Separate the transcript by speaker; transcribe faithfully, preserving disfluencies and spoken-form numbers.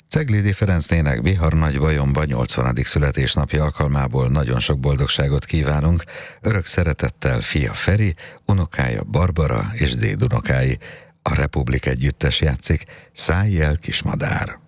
Speaker 1: Ceglidi Ferencnének Bihar Nagybajomba nyolcvanadik születésnapja alkalmából nagyon sok boldogságot kívánunk, örök szeretettel fia Feri, unokája Barbara és dédunokái. A Republik együttes játszik, Szállj el, kismadár!